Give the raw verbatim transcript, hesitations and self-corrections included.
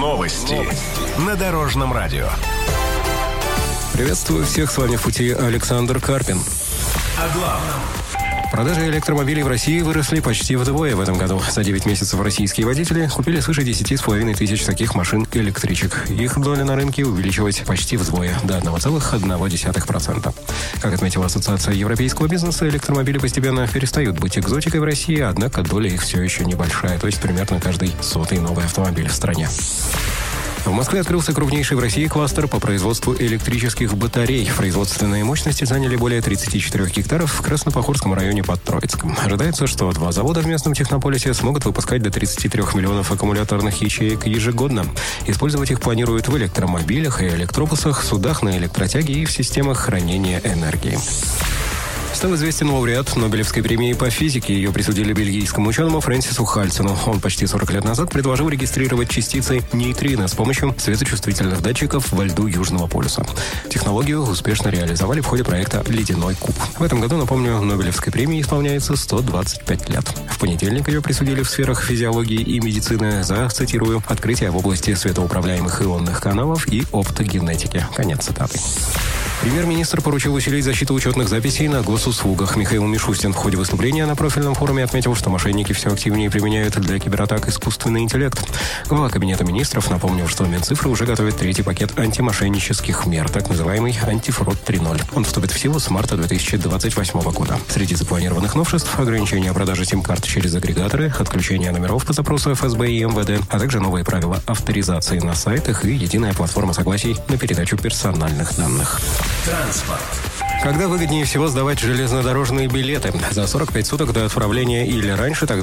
Новости. Новости. На Дорожном радио. Приветствую всех, с вами в пути Александр Карпин. О главном. Продажи электромобилей в России выросли почти вдвое в этом году. За девять месяцев российские водители купили свыше десять с половиной тысяч таких машин-электричек. Их доля на рынке увеличилась почти вдвое, до одна целая одна десятая процента. Как отметила Ассоциация европейского бизнеса, электромобили постепенно перестают быть экзотикой в России, однако доля их все еще небольшая, то есть примерно каждый сотый новый автомобиль в стране. В Москве открылся крупнейший в России кластер по производству электрических батарей. Производственные мощности заняли более тридцать четыре гектаров в Краснопохорском районе под Троицком. Ожидается, что два завода в местном технополисе смогут выпускать до тридцати трёх миллионов аккумуляторных ячеек ежегодно. Использовать их планируют в электромобилях и электробусах, судах на электротяге и в системах хранения энергии. Стал известен лауреат Нобелевской премии по физике. Ее присудили бельгийскому ученому Фрэнсису Хальсону. Он почти сорок лет назад предложил регистрировать частицы нейтрино с помощью светочувствительных датчиков во льду Южного полюса. Технологию успешно реализовали в ходе проекта «Ледяной куб». В этом году, напомню, Нобелевской премии исполняется сто двадцать пять лет. В понедельник ее присудили в сферах физиологии и медицины за, цитирую, «открытие в области светоуправляемых ионных каналов и оптогенетики». Конец цитаты. Премьер-министр поручил усилить защиту учетных записей на госуслугах. Михаил Мишустин в ходе выступления на профильном форуме отметил, что мошенники все активнее применяют для кибератак искусственный интеллект. Глава Кабинета министров напомнил, что Минцифры уже готовит третий пакет антимошеннических мер, так называемый антифрод три ноль. Он вступит в силу с марта две тысячи двадцать восьмого года. Среди запланированных новшеств – ограничение продажи сим-карт через агрегаторы, отключение номеров по запросу эф эс бэ и эм вэ дэ, а также новые правила авторизации на сайтах и единая платформа согласий на передачу персональных данных. Транспорт. Когда выгоднее всего сдавать железнодорожные билеты? За сорок пять суток до отправления или раньше, тогда